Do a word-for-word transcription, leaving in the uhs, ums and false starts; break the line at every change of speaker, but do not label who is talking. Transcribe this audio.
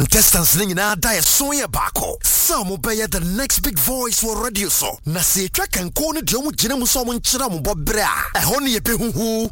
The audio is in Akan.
contestants ning na da so ye bako some be the next big voice for radio so na se twa kanko ne de omu gina mu so mo nkyira mo bobra e ho ne ye behuhu